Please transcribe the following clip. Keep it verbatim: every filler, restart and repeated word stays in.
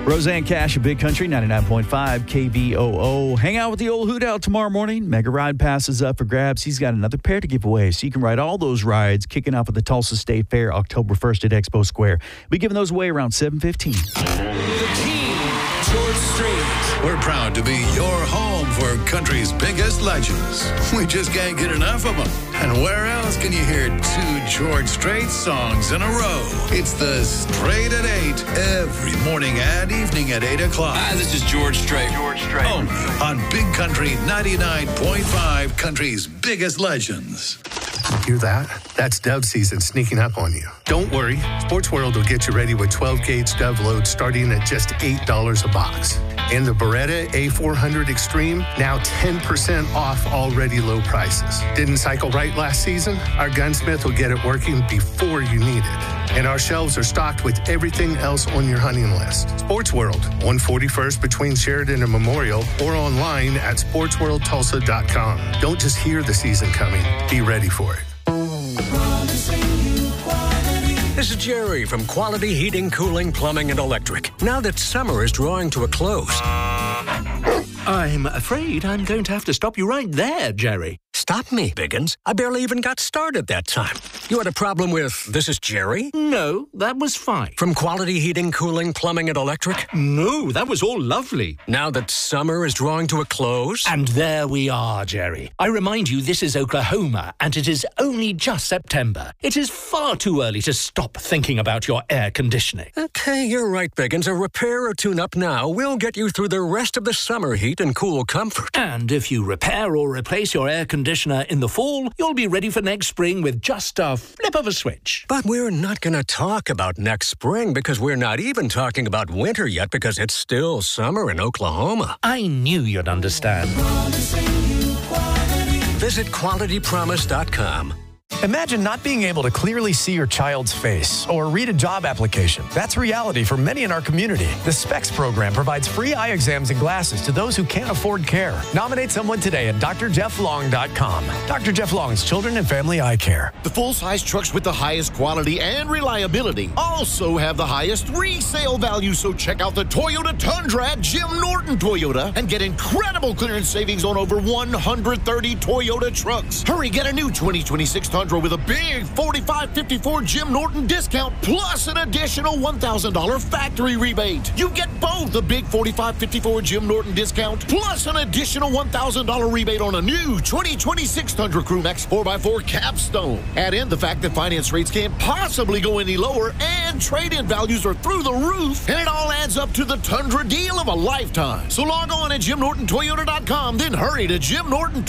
Roseanne Cash of Big Country, ninety-nine point five K B O O. Hang out with the old Hoot Out tomorrow morning. Mega Ride passes up for grabs. He's got another pair to give away, so you can ride all those rides, kicking off at the Tulsa State Fair October first at Expo Square. We're giving those away around seven fifteen. The King, George Strait. We're proud to be your home for country's biggest legends. We just can't get enough of them. And where else can you hear two George Strait songs in a row? It's the Straight at eight, every morning and evening at eight o'clock. Hi, this is George Strait. George Strait. Only on Big Country ninety-nine point five, country's biggest legends. Hear that? That's dove season sneaking up on you. Don't worry, Sports World will get you ready with twelve gauge dove loads starting at just eight dollars a box. And the Beretta A four hundred Extreme, now ten percent off already low prices. Didn't cycle right last season? Our gunsmith will get it working before you need it. And our shelves are stocked with everything else on your hunting list. Sports World, one forty-first between Sheridan and Memorial, or online at sports world tulsa dot com. Don't just hear the season coming, be ready for it. This is Jerry from Quality Heating, Cooling, Plumbing, and Electric. Now that summer is drawing to a close, I'm afraid I'm going to have to stop you right there, Jerry. Stop me, Biggins. I barely even got started that time. You had a problem with This is Jerry? No, that was fine. From Quality Heating, Cooling, Plumbing, and Electric? No, that was all lovely. Now that summer is drawing to a close? And there we are, Jerry. I remind you, this is Oklahoma, and it is only just September. It is far too early to stop thinking about your air conditioning. Okay, you're right, Biggins. A repair or tune-up now will get you through the rest of the summer heat and cool comfort. And if you repair or replace your air conditioner in the fall, you'll be ready for next spring with just a flip of a switch. But we're not going to talk about next spring because we're not even talking about winter yet because it's still summer in Oklahoma. I knew you'd understand. Visit quality promise dot com. Imagine not being able to clearly see your child's face or read a job application. That's reality for many in our community. The SPECS program provides free eye exams and glasses to those who can't afford care. Nominate someone today at D R Jeff Long dot com. Doctor Jeff Long's Children and Family Eye Care. The full-size trucks with the highest quality and reliability also have the highest resale value, so check out the Toyota Tundra at Jim Norton Toyota and get incredible clearance savings on over one hundred thirty Toyota trucks. Hurry, get a new twenty twenty-six Tundra with a big forty-five fifty-four Jim Norton discount plus an additional one thousand dollars factory rebate. You get both the big forty-five fifty-four Jim Norton discount plus an additional one thousand dollars rebate on a new twenty twenty-six Tundra Crew Max four by four Capstone. Add in the fact that finance rates can't possibly go any lower and trade-in values are through the roof, and it all adds up to the Tundra deal of a lifetime. So log on at jim norton toyota dot com, then hurry to Jim Norton